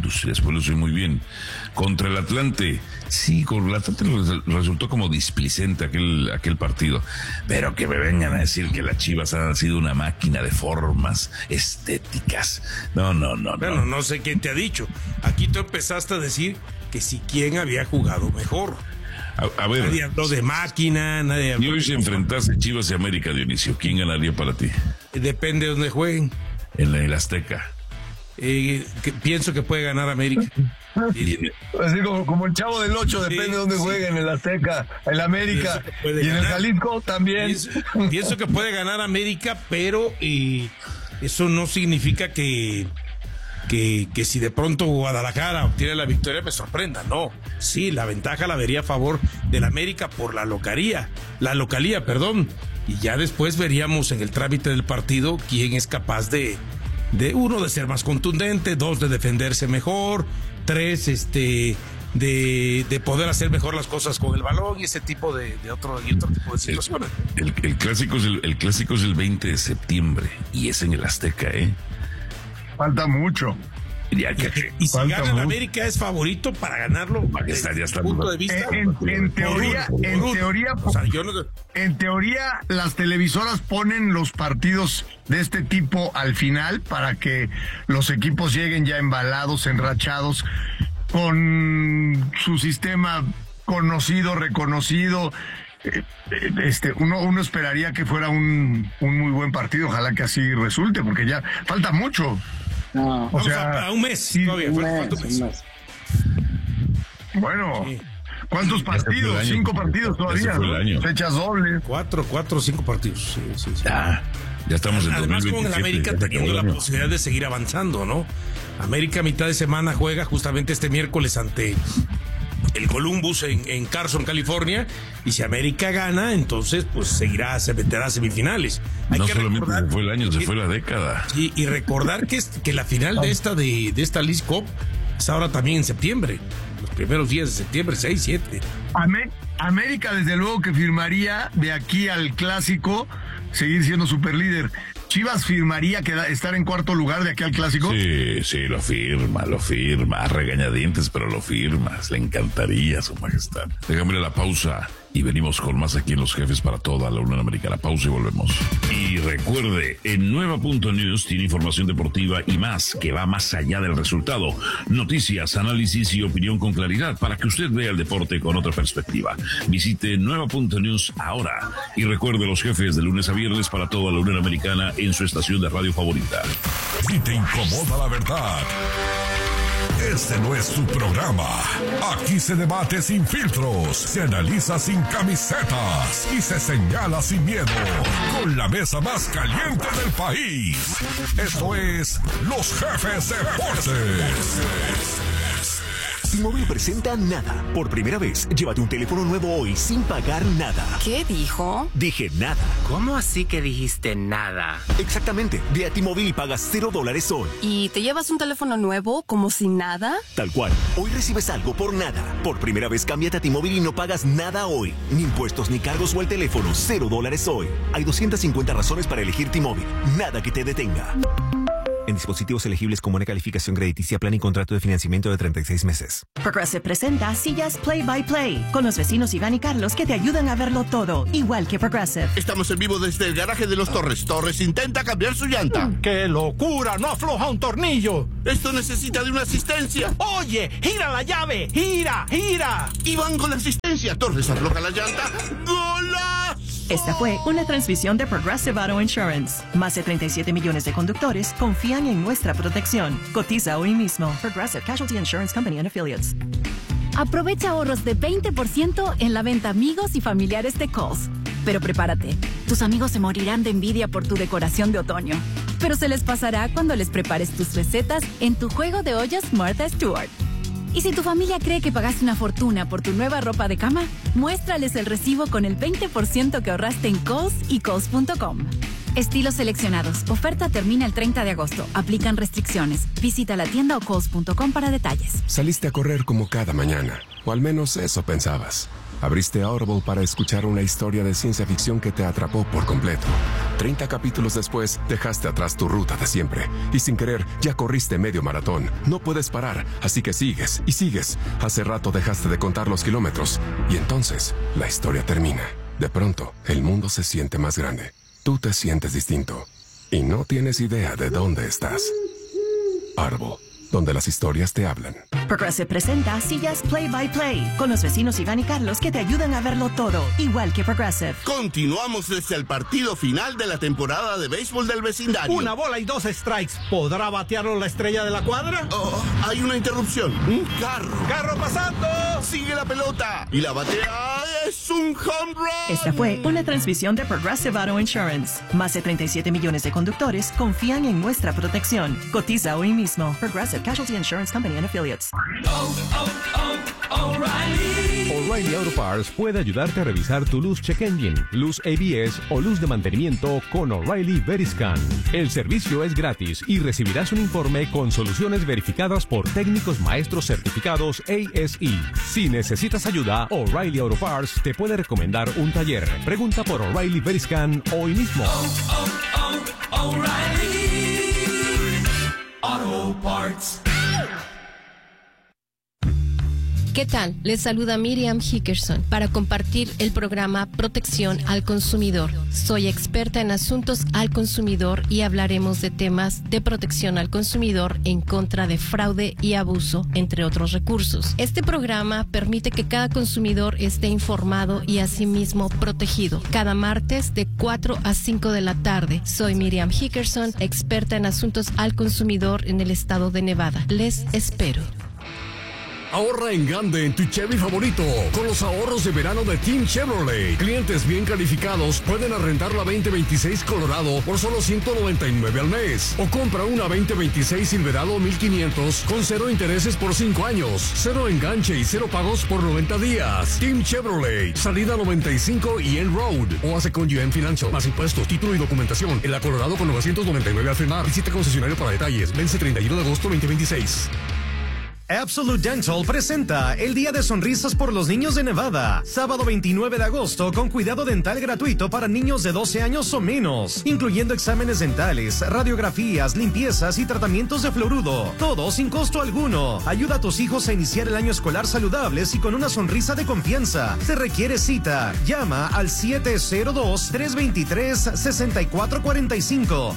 Contra el Atlante, sí, con el Atlante resultó como displicente aquel partido, pero que me vengan a decir que las Chivas han sido una máquina de formas estéticas. No. Bueno, no sé quién te ha dicho. Aquí tú empezaste a decir que si quién había jugado mejor. A ver, nadie habló de máquina, nadie habló. Y hoy se enfrentase Chivas y América, Dionisio, ¿quién ganaría para ti? Depende de dónde jueguen. En el Azteca. Pienso que puede ganar América. Así como el Chavo del 8, depende de dónde jueguen, en el Azteca, el América y en el Jalisco también. Pienso que puede ganar América, pero eso no significa que si de pronto Guadalajara obtiene la victoria me sorprenda. No, sí, la ventaja la vería a favor del América por la localía, y ya después veríamos en el trámite del partido quién es capaz de 1, de ser más contundente, 2, de defenderse mejor, 3, de poder hacer mejor las cosas con el balón y ese tipo de otro tipo de situaciones. El clásico es el 20 de septiembre y es en el Azteca, Falta mucho. Y si gana el América es favorito para ganarlo desde el punto de vista. En teoría las televisoras ponen los partidos de este tipo al final para que los equipos lleguen ya embalados, enrachados, con su sistema conocido, reconocido. Uno esperaría que fuera un muy buen partido, ojalá que así resulte, porque ya falta mucho. No, o sea, a un mes. Sí, todavía, un mes. Bueno, sí. ¿Cuántos partidos? 5 partidos todavía, ¿no? Fechas dobles. 4 o 5 partidos. Sí. Ya estamos en 2027. Además, con el América teniendo la posibilidad de seguir avanzando, ¿no? América a mitad de semana juega justamente este miércoles ante el Columbus en Carson, California, y si América gana, entonces pues se meterá a semifinales. Hay que recordar, se fue el año, se fue la década. Y recordar que la final de esta League Cup es ahora también en septiembre, los primeros días de septiembre, 6, 7. América desde luego que firmaría de aquí al clásico seguir siendo superlíder. ¿Chivas firmaría estar en cuarto lugar de aquí al clásico? Sí, lo firma, a regañadientes, pero lo firmas, le encantaría, su majestad. Déjame la pausa y venimos con más aquí en Los Jefes para toda la Unión Americana. Pausa y volvemos. Y recuerde, en Nueva.News tiene información deportiva y más, que va más allá del resultado. Noticias, análisis y opinión con claridad para que usted vea el deporte con otra perspectiva. Visite Nueva.News ahora. Y recuerde, Los Jefes de lunes a viernes para toda la Unión Americana en su estación de radio favorita. Si te incomoda la verdad, este no es su programa. Aquí se debate sin filtros, se analiza sin camisetas y se señala sin miedo. Con la mesa más caliente del país. Esto es Los Jefes Deportes. T-Mobile presenta Nada. Por primera vez, llévate un teléfono nuevo hoy sin pagar nada. ¿Qué dijo? Dije nada. ¿Cómo así que dijiste nada? Exactamente. Ve a T-Mobile y pagas $0 hoy. ¿Y te llevas un teléfono nuevo como sin nada? Tal cual. Hoy recibes algo por nada. Por primera vez, cámbiate a T-Mobile y no pagas nada hoy. Ni impuestos ni cargos o el teléfono. $0 hoy. Hay 250 razones para elegir T-Mobile. Nada que te detenga. En dispositivos elegibles con buena calificación crediticia, plan y contrato de financiamiento de 36 meses. Progressive presenta Sillas Play by Play, con los vecinos Iván y Carlos que te ayudan a verlo todo, igual que Progressive. Estamos en vivo desde el garaje de los Torres. Torres intenta cambiar su llanta. ¡Qué locura! ¡No afloja un tornillo! Esto necesita de una asistencia. ¡Oye! ¡Gira la llave! ¡Gira! Iván con la asistencia. Torres afloja la llanta. ¡Golazo! Esta fue una transmisión de Progressive Auto Insurance. Más de 37 millones de conductores confían en nuestra protección. Cotiza hoy mismo. Progressive Casualty Insurance Company and Affiliates. Aprovecha ahorros de 20% en la venta amigos y familiares de Kohl's. Pero prepárate, tus amigos se morirán de envidia por tu decoración de otoño. Pero se les pasará cuando les prepares tus recetas en tu juego de ollas Martha Stewart. Y si tu familia cree que pagaste una fortuna por tu nueva ropa de cama, muéstrales el recibo con el 20% que ahorraste en Kohl's y Kohl's.com. Estilos seleccionados. Oferta termina el 30 de agosto. Aplican restricciones. Visita la tienda o Kohl's.com para detalles. Saliste a correr como cada mañana, o al menos eso pensabas. Abriste Audible para escuchar una historia de ciencia ficción que te atrapó por completo. 30 capítulos después, dejaste atrás tu ruta de siempre. Y sin querer, ya corriste medio maratón. No puedes parar, así que sigues y sigues. Hace rato dejaste de contar los kilómetros. Y entonces, la historia termina. De pronto, el mundo se siente más grande. Tú te sientes distinto. Y no tienes idea de dónde estás. Audible, donde las historias te hablan. Progressive presenta sillas Play by Play con los vecinos Iván y Carlos que te ayudan a verlo todo, igual que Progressive. Continuamos desde el partido final de la temporada de béisbol del vecindario. Una bola y 2 strikes. ¿Podrá batearlo la estrella de la cuadra? Oh, hay una interrupción. Un carro. ¡Carro pasando! Sigue la pelota. Y la batea es un home run. Esta fue una transmisión de Progressive Auto Insurance. Más de 37 millones de conductores confían en nuestra protección. Cotiza hoy mismo. Progressive Casualty Insurance Company and Affiliates. O'Reilly Auto Parts puede ayudarte a revisar tu luz check engine, luz ABS o luz de mantenimiento con O'Reilly Veriscan. El servicio es gratis y recibirás un informe con soluciones verificadas por técnicos maestros certificados ASE. Si necesitas ayuda, O'Reilly Auto Parts te puede recomendar un taller. Pregunta por O'Reilly Veriscan hoy mismo. O'Reilly Auto Parts. ¿Qué tal? Les saluda Miriam Hickerson para compartir el programa Protección al Consumidor. Soy experta en asuntos al consumidor y hablaremos de temas de protección al consumidor en contra de fraude y abuso, entre otros recursos. Este programa permite que cada consumidor esté informado y asimismo protegido. Cada martes de 4 a 5 de la tarde. Soy Miriam Hickerson, experta en asuntos al consumidor en el estado de Nevada. Les espero. Ahorra en grande en tu Chevy favorito con los ahorros de verano de Team Chevrolet. Clientes bien calificados pueden arrendar la 2026 Colorado por solo $199 al mes. O compra una 2026 Silverado 1500 con 0 intereses por 5 años, 0 enganche y 0 pagos por 90 días. Team Chevrolet, salida 95 y End Road. O hace con GM Financial. Más impuestos, título y documentación. En la Colorado con $999 al firmar. Visita concesionario para detalles. Vence 31 de agosto 2026. Absolute Dental presenta el Día de Sonrisas por los Niños de Nevada. Sábado 29 de agosto con cuidado dental gratuito para niños de 12 años o menos, incluyendo exámenes dentales, radiografías, limpiezas y tratamientos de fluoruro. Todo sin costo alguno. Ayuda a tus hijos a iniciar el año escolar saludables y con una sonrisa de confianza. Se requiere cita. Llama al 702-323-6445.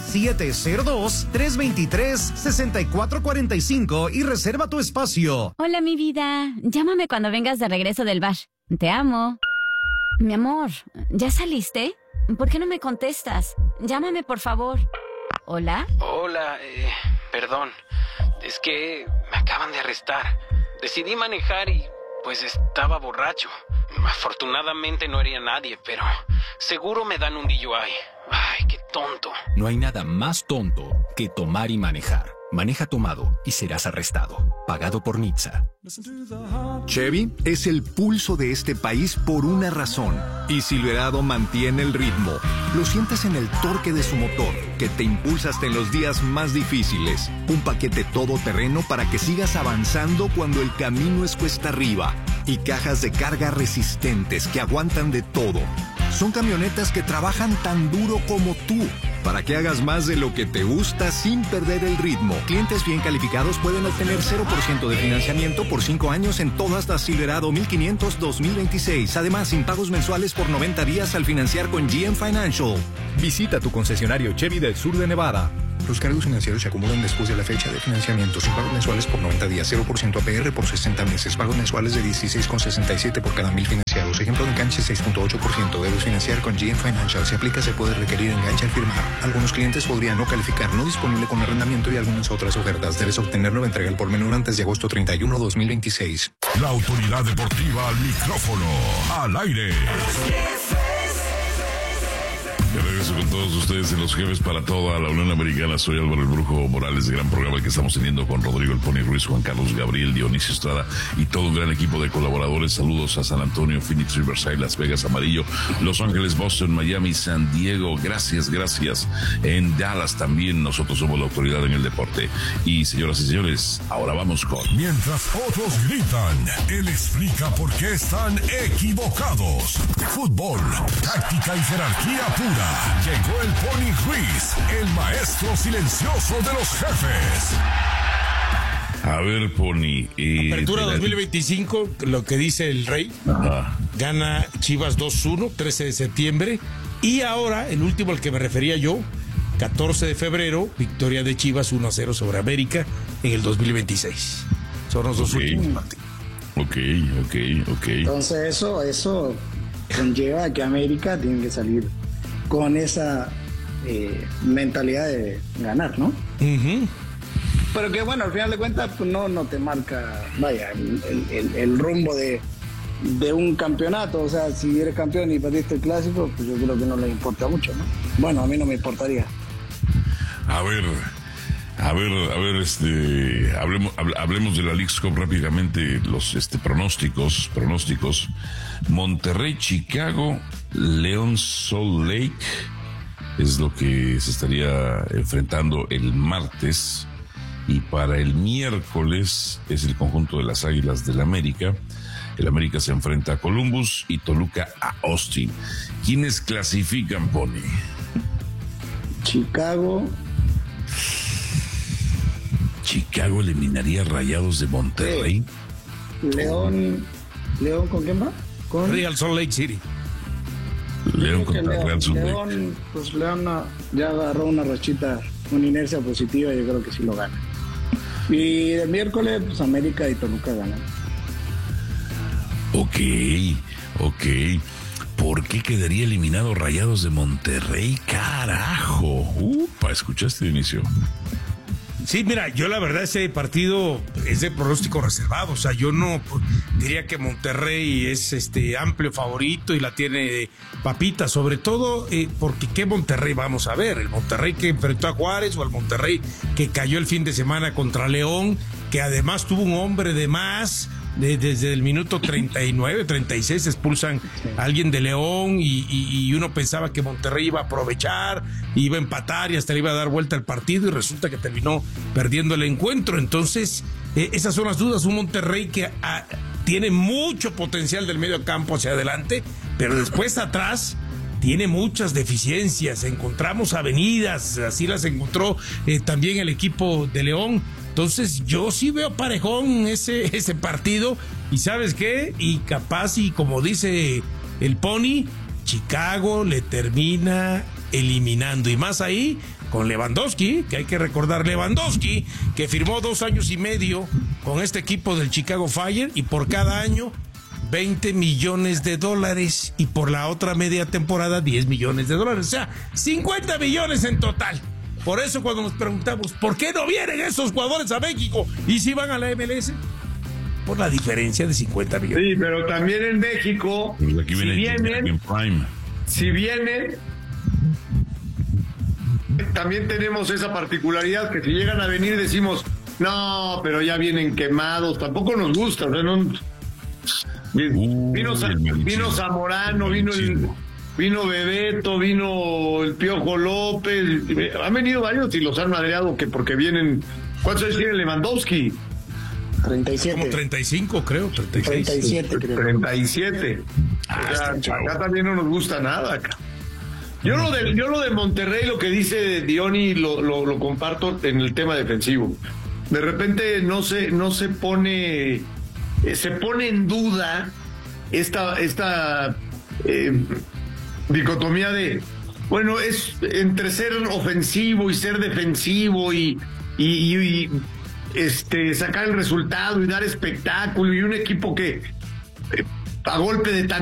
702-323-6445 y reserva tu espacio. Hola, mi vida. Llámame cuando vengas de regreso del bar. Te amo. Mi amor, ¿ya saliste? ¿Por qué no me contestas? Llámame, por favor. ¿Hola? Hola, perdón. Es que me acaban de arrestar. Decidí manejar y pues estaba borracho. Afortunadamente no hería a nadie, pero seguro me dan un DUI. Ay, qué tonto. No hay nada más tonto que tomar y manejar. Maneja tomado y serás arrestado. Pagado por NHTSA. Chevy es el pulso de este país por una razón. Y Silverado mantiene el ritmo. Lo sientes en el torque de su motor, que te impulsa hasta en los días más difíciles. Un paquete todoterreno para que sigas avanzando cuando el camino es cuesta arriba. Y cajas de carga resistentes que aguantan de todo. Son camionetas que trabajan tan duro como tú, para que hagas más de lo que te gusta sin perder el ritmo. Clientes bien calificados pueden obtener 0% de financiamiento por 5 años en todas las Silverado 1500 2026. Además, sin pagos mensuales por 90 días al financiar con GM Financial. Visita tu concesionario Chevy del sur de Nevada. Los cargos financieros se acumulan después de la fecha de financiamiento, sin pagos mensuales por 90 días, 0% APR por 60 meses, pagos mensuales de 16,67 por cada 1000 financiados. Ejemplo de enganche 6.8%. Debes financiar con GM Financial. Si aplica, se puede requerir enganche al firmar. Algunos clientes podrían no calificar, no disponible con arrendamiento y algunas otras ofertas. Debes obtener nueva entrega al por menor antes de agosto 31, 2026. La autoridad deportiva al micrófono, al aire. De regreso con todos ustedes en Los Jefes para toda la Unión Americana. Soy Álvaro el Brujo Morales, gran programa que estamos teniendo con Rodrigo el Pony Ruiz, Juan Carlos Gabriel, Dionisio Estrada y todo un gran equipo de colaboradores. Saludos a San Antonio, Phoenix, Riverside, Las Vegas, Amarillo, Los Ángeles, Boston, Miami, San Diego. Gracias. En Dallas también nosotros somos la autoridad en el deporte. Y señoras y señores, ahora vamos con... Mientras otros gritan, él explica por qué están equivocados. Fútbol, táctica y jerarquía pura. Llegó el Pony Ruiz, el maestro silencioso de los jefes. A ver, Pony. Apertura 2025, lo que dice el Rey. Ajá. Gana Chivas 2-1, 13 de septiembre. Y ahora, el último al que me refería yo, 14 de febrero, victoria de Chivas 1-0 sobre América en el 2026. Son los dos últimos partidos. Ok. Entonces eso conlleva que América tiene que salir con esa mentalidad de ganar, ¿no? Uh-huh. Pero que bueno, al final de cuentas pues no te marca, vaya, el rumbo de un campeonato. O sea, si eres campeón y perdiste el clásico, pues yo creo que no le importa mucho, ¿no? Bueno, a mí no me importaría. A ver, hablemos de la Leagues Cup rápidamente, los pronósticos. Monterrey, Chicago, León, Salt Lake es lo que se estaría enfrentando el martes, y para el miércoles es el conjunto de las Águilas del América. El América se enfrenta a Columbus y Toluca a Austin. ¿Quiénes clasifican, Pony? Chicago eliminaría a Rayados de Monterrey. León, ¿con quién va? Con Real Salt Lake City. León contra Real Salt Lake. León ya agarró una rachita, una inercia positiva, yo creo que sí lo gana. Y el miércoles, pues América y Toluca ganan. Ok. ¿Por qué quedaría eliminado Rayados de Monterrey? ¡Carajo! ¿Escuchaste de inicio? Sí, mira, yo la verdad ese partido es de pronóstico reservado. O sea, yo no diría que Monterrey es amplio favorito y la tiene de papita, sobre todo porque ¿qué Monterrey vamos a ver? ¿El Monterrey que enfrentó a Juárez o el Monterrey que cayó el fin de semana contra León, que además tuvo un hombre de más? Desde el minuto 39, 36 expulsan a alguien de León y uno pensaba que Monterrey iba a aprovechar, iba a empatar y hasta le iba a dar vuelta al partido, y resulta que terminó perdiendo el encuentro. Entonces, esas son las dudas. Un Monterrey que tiene mucho potencial del medio campo hacia adelante, pero después atrás tiene muchas deficiencias. Encontramos avenidas, así las encontró también el equipo de León. Entonces yo sí veo parejón ese partido, y ¿sabes qué? Y capaz, y como dice el Pony, Chicago le termina eliminando, y más ahí con Lewandowski, que hay que recordar, Lewandowski, que firmó 2 años y medio con este equipo del Chicago Fire, y por cada año $20 millones, y por la otra media temporada $10 millones, o sea, 50 millones en total. Por eso cuando nos preguntamos, ¿por qué no vienen esos jugadores a México y si van a la MLS? Por la diferencia de 50 millones. Sí, pero también en México, si vienen, también tenemos esa particularidad que si llegan a venir decimos, no, pero ya vienen quemados, tampoco nos gusta, o sea, no... Vino Zamorano, vino Bebeto, vino el Piojo López, han venido varios y los han madreado que porque vienen. ¿Cuántos años tiene Lewandowski? 37. Como 35, creo. 37, creo. 37. O sea, acá también no nos gusta nada. Acá. Yo lo de Monterrey, lo que dice Diony, lo comparto en el tema defensivo. De repente no se pone en duda esta dicotomía de, bueno, es entre ser ofensivo y ser defensivo y sacar el resultado y dar espectáculo, y un equipo que a golpe de tan